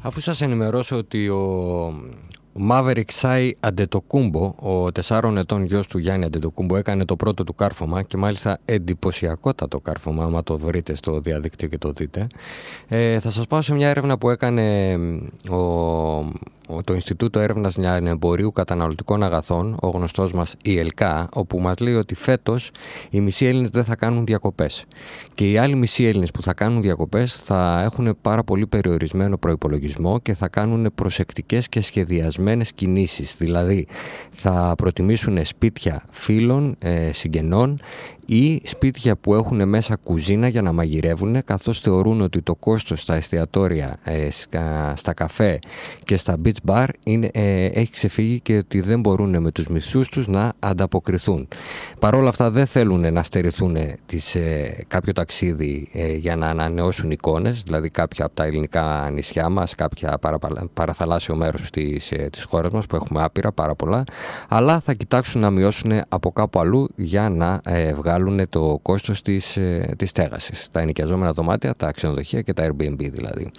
Αφού σας ενημερώσω ότι ο Maverick Sai Αντετοκούμπο, ο 4 ετών γιος του Γιάννη Αντετοκούμπο, έκανε το πρώτο του κάρφωμα και μάλιστα εντυπωσιακότατο κάρφωμα, άμα το βρείτε στο διαδίκτυο και το δείτε. Θα σας πάω σε μια έρευνα που έκανε το Ινστιτούτο Έρευνας Λιανεμπορίου Καταναλωτικών Αγαθών, ο γνωστός μας ΙΕΛΚΑ, όπου μας λέει ότι φέτος οι μισοί Έλληνες δεν θα κάνουν διακοπές. Και οι άλλοι μισοί Έλληνες που θα κάνουν διακοπές θα έχουν πάρα πολύ περιορισμένο προϋπολογισμό και θα κάνουν προσεκτικές και σχεδιασμένες κινήσεις. Δηλαδή θα προτιμήσουν σπίτια φίλων, συγγενών ή σπίτια που έχουν μέσα κουζίνα για να μαγειρεύουν, καθώς θεωρούν ότι το κόστος στα εστιατόρια, στα καφέ και στα beach bar έχει ξεφύγει και ότι δεν μπορούν με τους μισθούς τους να ανταποκριθούν. Παρ' όλα αυτά δεν θέλουν να στερηθούν κάποιο ταξίδι για να ανανεώσουν εικόνες, δηλαδή κάποια από τα ελληνικά νησιά μας, κάποια παραθαλάσσιο μέρος της χώρας μας που έχουμε άπειρα, πάρα πολλά, αλλά θα κοιτάξουν να μειώσουν από κάπου αλλού για να βγάλουν το κόστος της στέγασης. Τα ενοικιαζόμενα δωμάτια, τα ξενοδοχεία και τα Airbnb δηλαδή.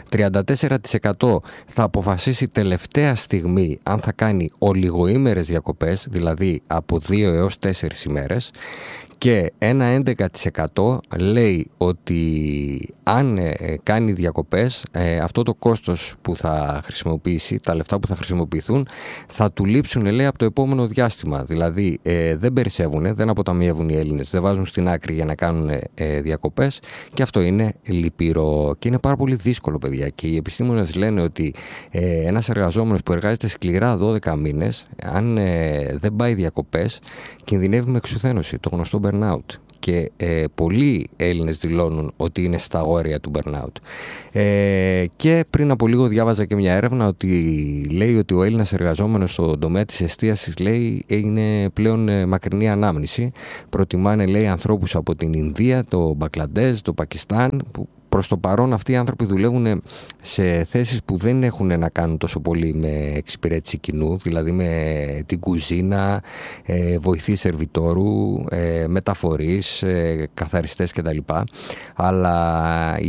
34% θα αποφασίσει τελευταία στιγμή αν θα κάνει ολιγοήμερες διακοπές, δηλαδή από 2 έως 4 ημέρες. Και ένα 11% λέει ότι αν κάνει διακοπές, αυτό το κόστος που θα χρησιμοποιήσει, τα λεφτά που θα χρησιμοποιηθούν, θα του λείψουν, λέει, από το επόμενο διάστημα. Δηλαδή δεν περισσεύουν, δεν αποταμιεύουν οι Έλληνες, δεν βάζουν στην άκρη για να κάνουν διακοπές και αυτό είναι λυπηρό και είναι πάρα πολύ δύσκολο, παιδιά. Και οι επιστήμονες λένε ότι ένας εργαζόμενος που εργάζεται σκληρά 12 μήνες, αν δεν πάει διακοπές, κινδυνεύει με εξουθένωση, το γνωστό burnout. Και πολλοί Έλληνες δηλώνουν ότι είναι στα όρια του burnout. Και πριν από λίγο διάβαζα και μια έρευνα ότι λέει ότι ο Έλληνας εργαζόμενος στον τομέα της εστίασης, λέει, είναι πλέον μακρινή ανάμνηση. Προτιμάνε, λέει, ανθρώπους από την Ινδία, το Μπαγκλαντές, το Πακιστάν, που προς το παρόν αυτοί οι άνθρωποι δουλεύουν σε θέσεις που δεν έχουν να κάνουν τόσο πολύ με εξυπηρέτηση κοινού, δηλαδή με την κουζίνα, βοηθή σερβιτόρου, μεταφορείς, καθαριστές κτλ. Αλλά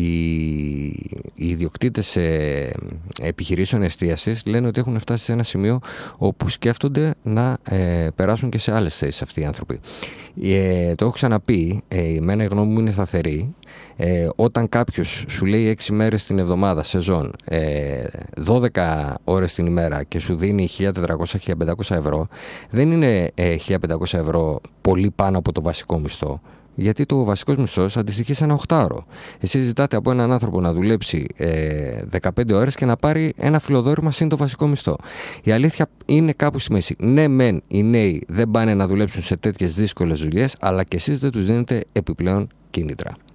οι ιδιοκτήτες επιχειρήσεων εστίασης λένε ότι έχουν φτάσει σε ένα σημείο όπου σκέφτονται να περάσουν και σε άλλες θέσεις αυτοί οι άνθρωποι. Το έχω ξαναπεί, εμένα η γνώμη μου είναι σταθερή. Όταν κάποιος σου λέει 6 μέρες την εβδομάδα σεζόν, 12 ώρες την ημέρα και σου δίνει 1.400-1.500 ευρώ, δεν είναι 1.500 ευρώ πολύ πάνω από το βασικό μισθό. Γιατί το βασικός μισθός αντιστοιχεί σε ένα 8ωρο. Εσείς ζητάτε από έναν άνθρωπο να δουλέψει 15 ώρες και να πάρει ένα φιλοδόρημα συν το βασικό μισθό. Η αλήθεια είναι κάπου στη μέση. Ναι, μεν οι νέοι δεν πάνε να δουλέψουν σε τέτοιες δύσκολες δουλειές, αλλά και εσείς δεν τους δίνετε επιπλέον κίνητρα.